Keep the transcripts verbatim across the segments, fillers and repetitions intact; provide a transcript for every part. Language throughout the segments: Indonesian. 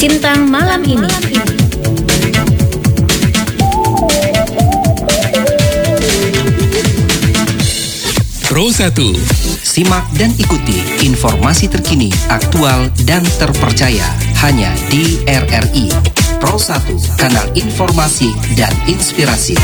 Sintang malam ini. Pro satu. Simak dan ikuti informasi terkini, aktual, dan terpercaya hanya di R R I. Pro satu, kanal informasi dan inspirasi.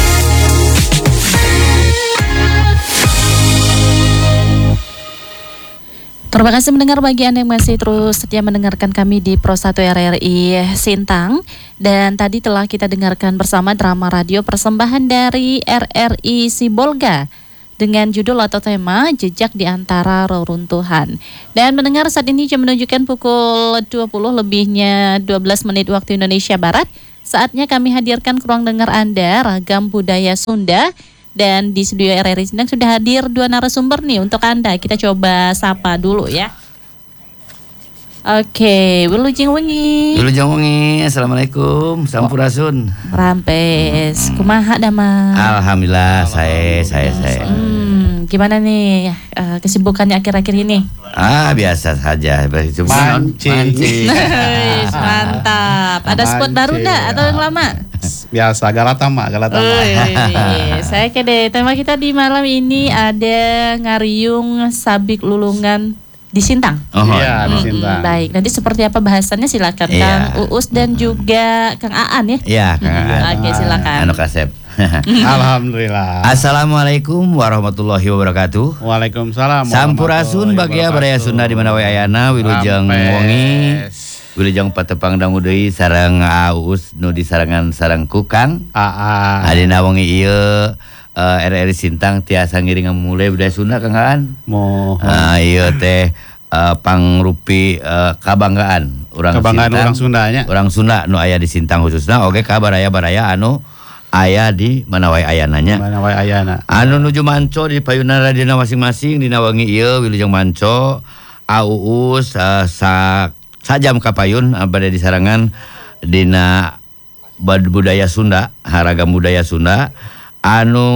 Terima kasih mendengar bagi Anda yang masih terus setia mendengarkan kami di Pro satu R R I Sintang. Dan tadi telah kita dengarkan bersama drama radio persembahan dari R R I Sibolga dengan judul atau tema Jejak di Antara Reruntuhan. Dan mendengar saat ini jam menunjukkan pukul dua puluh lebihnya dua belas menit waktu Indonesia Barat. Saatnya kami hadirkan ke ruang dengar Anda ragam budaya Sunda. Dan di studio R R I Sintang sudah hadir dua narasumber nih untuk Anda. Kita coba sapa dulu ya. Oke, Wilujeng Wengi. Wilujeng Wengi, Assalamualaikum, Sampurasun. Rampes, kumaha dama? Alhamdulillah, saya, saya, saya. Hmm, gimana nih uh, kesibukannya akhir-akhir ini? Ah, biasa saja. Mancing. Mantap. Ada spot baru enggak atau yang lama? Biasa, Galatama, Galatama. Ui, saya kede. Tema kita di malam ini ada Ngariung Sabik Lulungan di Sintang. Oh, iya, di Sintang. Hmm, baik, nanti seperti apa bahasannya silakan iya. Kang Uus dan juga Kang Aan ya. Iya, Kang Aan. Oke, silakan. Anu kasep. Alhamdulillah. Assalamualaikum warahmatullahi wabarakatuh. Waalaikumsalam. Sampurasun bagia Baraya Sunda di mana we ayana Wilujeng Wengi. Wilujeng patepang dangu deui sareng Uus nu di sarangan sareng Kukang. Aa. Adina wengi ieu uh, R R I Sintang tiasa ngiring mulai budaya Sunda Kang Aan. Mohon. Ah ieu teh uh, pangrupi uh, kabanggaan urang Kabanggaan Sintang. Urang Sundanya. Urang Sunda nu aya di Sintang khususna oge ka baraya-baraya anu aya di mana wae ayananya. Mana wae ayana. Anu nuju manco di payuna radina masing-masing dina wengi ieu wilujeng manco Auus uh, sa sajam kapayun uh, bade di sarangan dina budaya Sunda, haragam budaya Sunda anu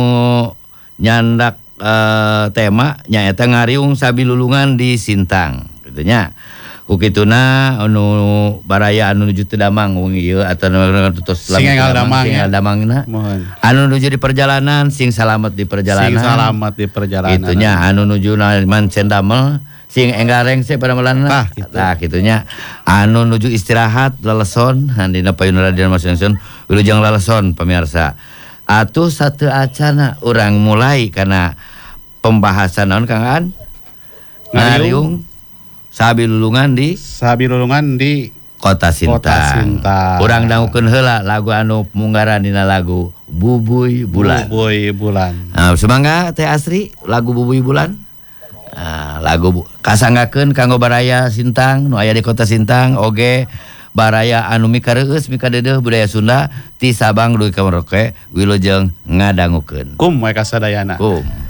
nyandak uh, tema nyaeta ngariung sabilulungan di Sintang gitu nya. Ku kituna anu baraya anu nuju teu damang wengi ieu atawa tutus sing enggal damang sing enggal damangna. Anu nuju di perjalanan sing salamet di perjalanan. Sing salamet di perjalanan. Itunya anu nuju mancen damel sing enggal rengse pada melanna. Tah gitu. Tah kitunya anu nuju istirahat leleson dina payuna radina masing-masing wilujeng leleson pamirsa. Atuh satu acana urang mulai karena pembahasan naon Kang Aan? Ngariung sabilulungan di sabilulungan di Kota Sintang. Kota Sintang. Urang dangukeun heula lagu anu munggaran dina lagu Bubuy Bulan. Bubuy Bulan. Nah, semangga Teh Asri lagu Bubuy Bulan. Nah, lagu kasanggakeun kanggo baraya Sintang nu aya di Kota Sintang oge baraya anu mikareueus mikadeudeuh budaya Sunda ti Sabang dugi ka Merauke wilujeng ngadangukeun. Kum we kasadayana. Kum.